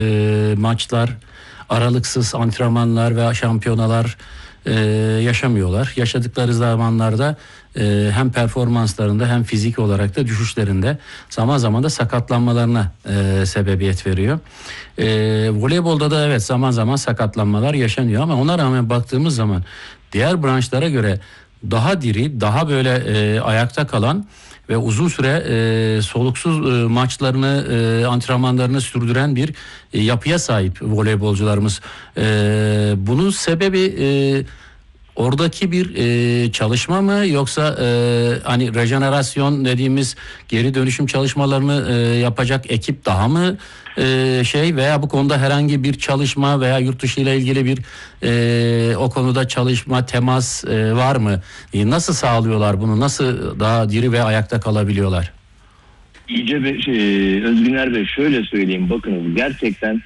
maçlar, aralıksız antrenmanlar ve şampiyonalar yaşamıyorlar. Yaşadıkları zamanlarda hem performanslarında hem fizik olarak da düşüşlerinde, zaman zaman da sakatlanmalarına sebebiyet veriyor. Voleybolda da evet zaman zaman sakatlanmalar yaşanıyor ama ona rağmen baktığımız zaman diğer branşlara göre daha diri, daha böyle ayakta kalan ve uzun süre soluksuz maçlarını, antrenmanlarını sürdüren bir yapıya sahip voleybolcularımız. Bunun sebebi oradaki bir çalışma mı, yoksa hani rejenerasyon dediğimiz geri dönüşüm çalışmalarını yapacak ekip daha mı veya bu konuda herhangi bir çalışma veya yurt dışı ile ilgili bir o konuda çalışma, temas var mı? Nasıl sağlıyorlar bunu? Nasıl daha diri ve ayakta kalabiliyorlar? İyice bir Özgüner Bey, şöyle söyleyeyim, bakın gerçekten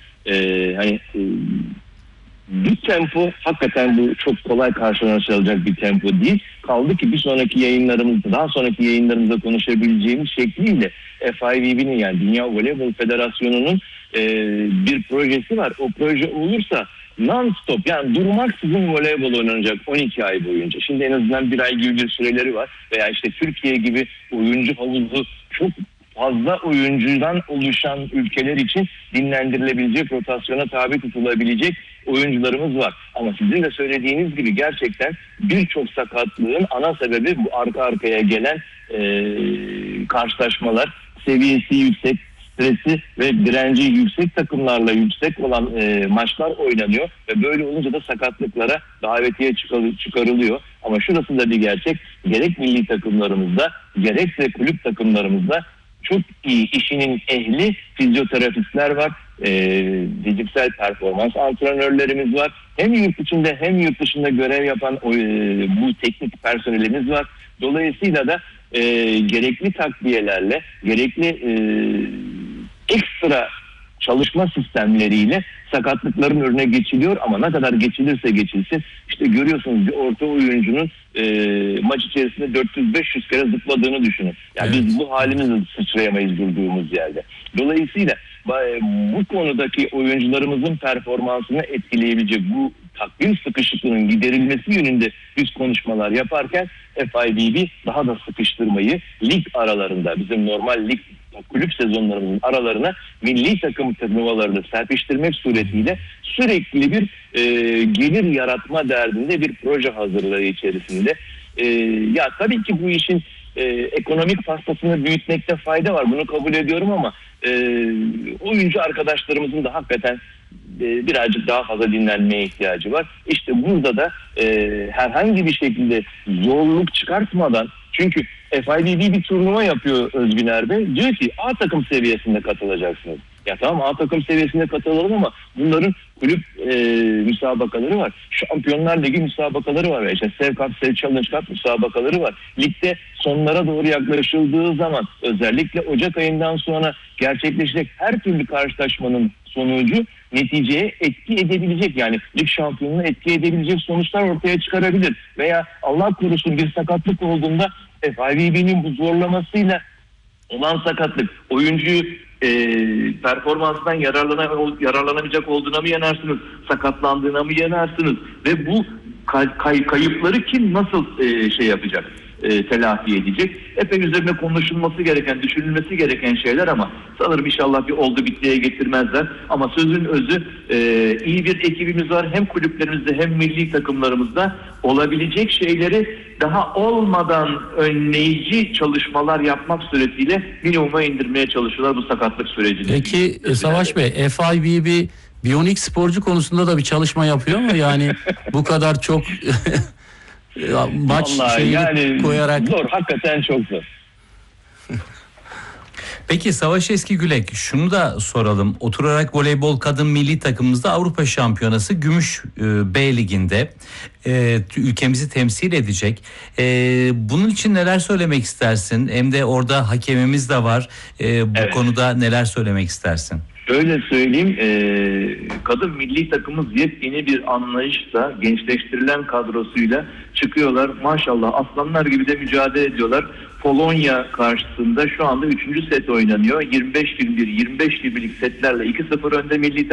bir tempo, hakikaten bu çok kolay karşılaşılacak bir tempo değil. Kaldı ki daha sonraki yayınlarımızda konuşabileceğimiz şekliyle FIVB'nin, yani Dünya Voleybol Federasyonu'nun bir projesi var. O proje olursa non-stop, yani durmaksızın voleybol oynanacak 12 ay boyunca. Şimdi en azından bir ay gibi bir süreleri var. Veya işte Türkiye gibi oyuncu havuzu çok fazla oyuncudan oluşan ülkeler için dinlendirilebilecek, rotasyona tabi tutulabilecek oyuncularımız var. Ama sizin de söylediğiniz gibi gerçekten birçok sakatlığın ana sebebi bu arka arkaya gelen karşılaşmalar, seviyesi yüksek, stresi ve direnci yüksek takımlarla yüksek olan maçlar oynanıyor ve böyle olunca da sakatlıklara davetiye çıkarılıyor. Ama şurası da bir gerçek, gerek milli takımlarımızda gerekse kulüp takımlarımızda çok iyi işinin ehli fizyoterapistler var, fiziksel performans antrenörlerimiz var. Hem yurt içinde hem yurt dışında görev yapan bu teknik personelimiz var. Dolayısıyla da gerekli takviyelerle, gerekli ekstra çalışma sistemleriyle sakatlıkların önüne geçiliyor. Ama ne kadar geçilirse geçilsin, işte görüyorsunuz bir orta oyuncunun maç içerisinde 400-500 kere zıpladığını düşünün. Yani evet, biz bu halimizle sıçrayamayız durduğumuz yerde. Dolayısıyla bu konudaki oyuncularımızın performansını etkileyebilecek bu takvim sıkışıklığının giderilmesi yönünde biz konuşmalar yaparken FIVB daha da sıkıştırmayı lig aralarında, bizim normal lig kulüp sezonlarımızın aralarına milli takım turnuvalarını serpiştirmek suretiyle sürekli bir gelir yaratma derdinde bir proje hazırlığı içerisinde. Ya tabii ki bu işin ekonomik pastasını büyütmekte fayda var. Bunu kabul ediyorum ama oyuncu arkadaşlarımızın da hakikaten birazcık daha fazla dinlenmeye ihtiyacı var. İşte burada da herhangi bir şekilde zorluk çıkartmadan, çünkü FIVB bir turnuva yapıyor Özgüner Bey. Diyor ki A takım seviyesinde katılacaksınız. Ya tamam, A takım seviyesinde katılalım ama bunların kulüp müsabakaları var. Şampiyonlar Ligi müsabakaları var. İşte Sev Cup, Sev Challenge Cup müsabakaları var. Ligde sonlara doğru yaklaşıldığı zaman, özellikle Ocak ayından sonra gerçekleşecek her türlü karşılaşmanın sonucu neticeye etki edebilecek, yani lig şampiyonluğuna etki edebilecek sonuçlar ortaya çıkarabilir. Veya Allah korusun bir sakatlık olduğunda FIVB'nin bu zorlamasıyla olan sakatlık oyuncuyu performansından yararlanamayacak olduğuna mı yanarsınız, sakatlandığına mı yanarsınız ve bu kayıpları kim nasıl yapacak, telafi edecek? Epey üzerine konuşulması gereken, düşünülmesi gereken şeyler ama sanırım inşallah bir oldu bittiye getirmezler. Ama sözün özü, iyi bir ekibimiz var. Hem kulüplerimizde hem milli takımlarımızda olabilecek şeyleri daha olmadan önleyici çalışmalar yapmak suretiyle minimuma indirmeye çalışıyorlar bu sakatlık sürecini. Peki Savaş Bey, FIVB biyonik sporcu konusunda da bir çalışma yapıyor mu? Yani bu kadar çok maç yani koyarak. Zor, hakikaten çok zor. Peki Savaş Eskigülek, şunu da soralım. Oturarak voleybol kadın milli takımımızda Avrupa Şampiyonası Gümüş B Ligi'nde ülkemizi temsil edecek. Bunun için neler söylemek istersin? Hem de orada hakemimiz de var. Bu konuda neler söylemek istersin? Şöyle söyleyeyim, kadın milli takımımız yepyeni bir anlayışla, gençleştirilen kadrosuyla çıkıyorlar. Maşallah aslanlar gibi de mücadele ediyorlar. Polonya karşısında şu anda 3. set oynanıyor. 25-21, 25-20'lik setlerle 2-0 önde milli takım.